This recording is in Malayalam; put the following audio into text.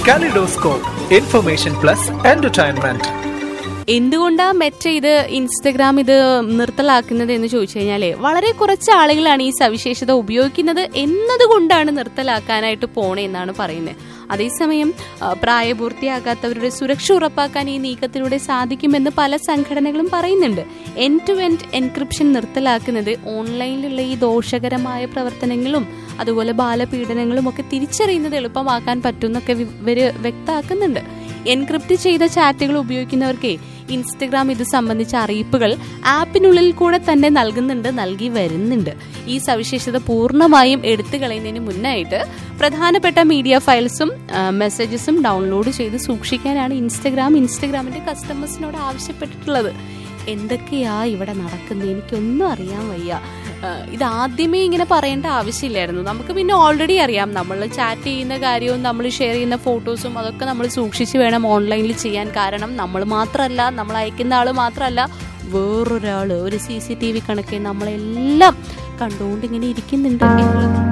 Kaleidoscope, Information Plus Entertainment. എന്തുകൊണ്ടാ മെറ്റ ഇത് ഇൻസ്റ്റഗ്രാം ഇത് നിർത്തലാക്കുന്നത് എന്ന് ചോദിച്ചു കഴിഞ്ഞാല് വളരെ കുറച്ച് ആളുകളാണ് ഈ സവിശേഷത ഉപയോഗിക്കുന്നത് എന്നതുകൊണ്ടാണ് നിർത്തലാക്കാനായിട്ട് പോണേ എന്നാണ് പറയുന്നത്. അതേസമയം പ്രായപൂർത്തിയാകാത്തവരുടെ സുരക്ഷ ഉറപ്പാക്കാൻ ഈ നീക്കത്തിലൂടെ സാധിക്കുമെന്ന് പല സംഘടനകളും പറയുന്നുണ്ട്. എൻഡ് ടു എൻഡ് എൻക്രിപ്ഷൻ നിർത്തലാക്കുന്നത് ഓൺലൈനിലുള്ള ഈ ദോഷകരമായ പ്രവർത്തനങ്ങളും അതുപോലെ ബാലപീഡനങ്ങളും ഒക്കെ തിരിച്ചറിയുന്നത് എളുപ്പമാക്കാൻ പറ്റുമെന്നൊക്കെ ഇവര് വ്യക്തമാക്കുന്നുണ്ട്. എൻക്രിപ്റ്റ് ചെയ്ത ചാറ്റുകൾ ഉപയോഗിക്കുന്നവർക്ക് ഇൻസ്റ്റഗ്രാം ഇത് സംബന്ധിച്ച അറിയിപ്പുകൾ ആപ്പിനുള്ളിൽ കൂടെ തന്നെ നൽകി വരുന്നുണ്ട്. ഈ സവിശേഷത പൂർണ്ണമായും എടുത്തു കളയുന്നതിന് മുന്നായിട്ട് പ്രധാനപ്പെട്ട മീഡിയ ഫയൽസും മെസ്സേജസും ഡൗൺലോഡ് ചെയ്ത് സൂക്ഷിക്കാനാണ് ഇൻസ്റ്റഗ്രാമിന്റെ കസ്റ്റമേഴ്സിനോട് ആവശ്യപ്പെട്ടിട്ടുള്ളത്. എന്തൊക്കെയാ ഇവിടെ നടക്കുന്നത് എനിക്കൊന്നും അറിയാൻ വയ്യ. ഇത് ആദ്യമേ ഇങ്ങനെ പറയേണ്ട ആവശ്യമില്ലായിരുന്നു. നമുക്ക് പിന്നെ ഓൾറെഡി അറിയാം, നമ്മൾ ചാറ്റ് ചെയ്യുന്ന കാര്യവും നമ്മൾ ഷെയർ ചെയ്യുന്ന ഫോട്ടോസും അതൊക്കെ നമ്മൾ സൂക്ഷിച്ച് വേണം ഓൺലൈനിൽ ചെയ്യാൻ. കാരണം നമ്മൾ മാത്രമല്ല, നമ്മൾ അയക്കുന്ന ആൾ മാത്രമല്ല, വേറൊരാൾ ഒരു CCTV കണക്കെ നമ്മളെല്ലാം കണ്ടുകൊണ്ട് ഇങ്ങനെ ഇരിക്കുന്നുണ്ട് എന്നുള്ളത്